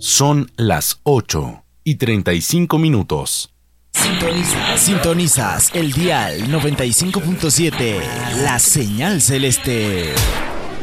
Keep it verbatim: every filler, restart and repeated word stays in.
Son las ocho y treinta y cinco minutos. Sintonizas, sintonizas el dial noventa y cinco punto siete, la señal celeste.